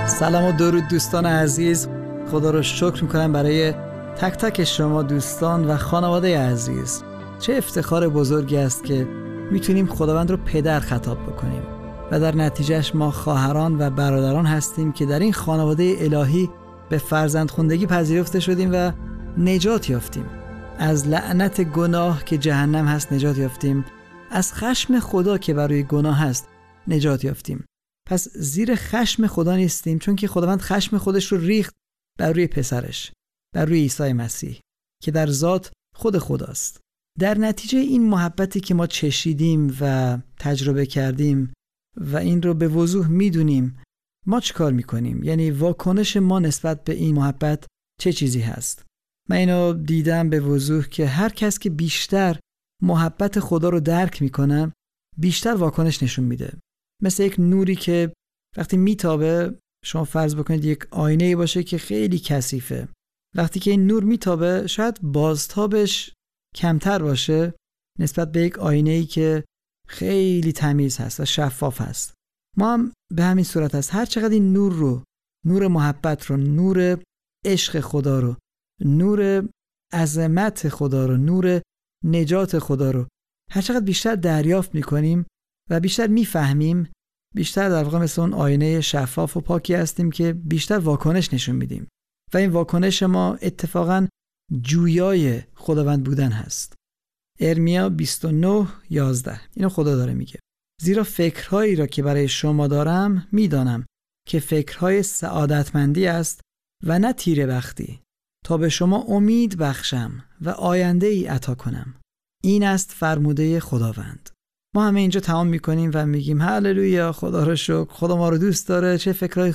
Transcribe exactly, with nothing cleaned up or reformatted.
سلام و درود دوستان عزیز. خدا رو شکر میکنم برای تک تک شما دوستان و خانواده عزیز. چه افتخار بزرگی است که میتونیم خداوند رو پدر خطاب بکنیم و در نتیجهش ما خواهران و برادران هستیم که در این خانواده الهی به فرزندخوندگی پذیرفته شدیم و نجات یافتیم. از لعنت گناه که جهنم هست نجات یافتیم. از خشم خدا که بر روی گناه هست نجات یافتیم. پس زیر خشم خدا نیستیم، چون که خداوند خشم خودش رو ریخت بر روی پسرش، بر روی عیسی مسیح که در ذات خود خداست. در نتیجه این محبتی که ما چشیدیم و تجربه کردیم و این رو به وضوح میدونیم، ما چه کار میکنیم؟ یعنی واکنش ما نسبت به این محبت چه چیزی هست؟ من اینو دیدم به وضوح که هر کس که بیشتر محبت خدا رو درک میکنه بیشتر واکنش نشون میده. مثل یک نوری که وقتی میتابه، شما فرض بکنید یک آینه باشه که خیلی کثیفه. وقتی که این نور میتابه شاید بازتابش کمتر باشه نسبت به یک آینه‌ای که خیلی تمیز هست و شفاف هست. ما هم به همین صورت هست. هر چقدر این نور رو، نور محبت رو، نور عشق خدا رو، نور عظمت خدا رو، نور نجات خدا رو هر چقدر بیشتر دریافت میکنیم و بیشتر میفهمیم، بیشتر در واقع مثل اون آینه شفاف و پاکی هستیم که بیشتر واکنش نشون میدیم و این واکنش ما اتفاقاً جویای خداوند بودن هست. ارمیا بیست و نه یازده اینو خدا داره میگه: زیرا فکرهایی را که برای شما دارم میدانم که فکرهای سعادتمندی است و نه تیره بختی، تا به شما امید بخشم و آینده ای عطا کنم. این است فرموده خداوند. ما همه اینجا تمام میکنیم و میگیم هللویا، خدا رو شکر، خدا ما رو دوست داره، چه فکرهای